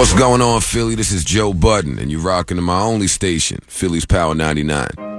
What's going on, Philly? This is Joe Budden, and you're rocking to my only station, Philly's Power 99.